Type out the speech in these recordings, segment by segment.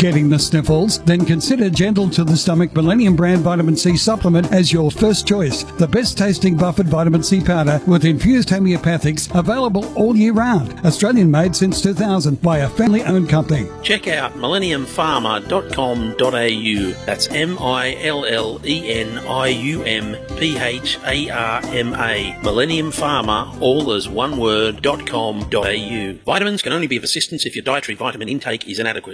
Getting the sniffles? Then consider Gentle to the Stomach Millennium Brand Vitamin C Supplement as your first choice. The best tasting buffered vitamin C powder with infused homeopathics, available all year round. Australian made since 2000 by a family owned company. Check out millenniumpharma.com.au. That's MILLENIUMPHARMA. Millennium Pharma, all as one word, .com.au. Vitamins can only be of assistance if your dietary vitamin intake is inadequate.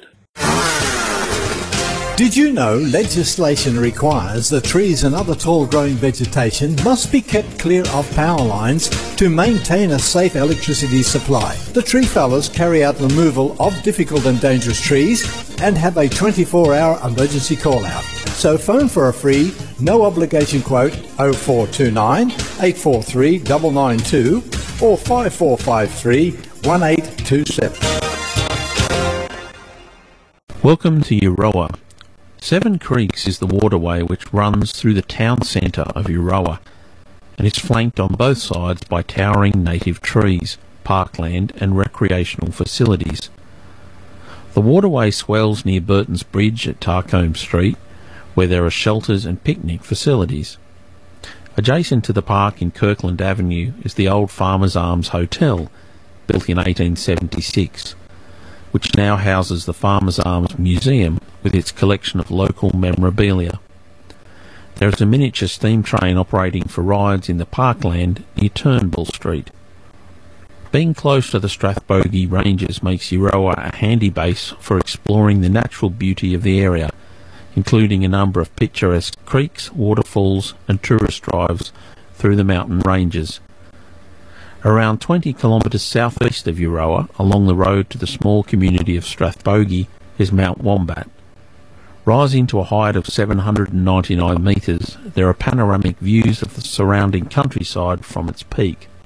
Did you know legislation requires that trees and other tall growing vegetation must be kept clear of power lines to maintain a safe electricity supply? The tree fellows carry out removal of difficult and dangerous trees and have a 24-hour emergency call out. So phone for a free, no obligation quote 0429 843 992 or 5453 1827. Welcome to Euroa. Seven Creeks is the waterway which runs through the town centre of Euroa, and is flanked on both sides by towering native trees, parkland and recreational facilities. The waterway swells near Burton's Bridge at Tarcombe Street, where there are shelters and picnic facilities. Adjacent to the park in Kirkland Avenue is the old Farmers Arms Hotel, built in 1876, which now houses the Farmers Arms Museum with its collection of local memorabilia. There is a miniature steam train operating for rides in the parkland near Turnbull Street. Being close to the Strathbogie Ranges makes Euroa a handy base for exploring the natural beauty of the area, including a number of picturesque creeks, waterfalls and tourist drives through the mountain ranges. Around 20 kilometres southeast of Euroa, along the road to the small community of Strathbogie, is Mount Wombat. Rising to a height of 799 metres, there are panoramic views of the surrounding countryside from its peak.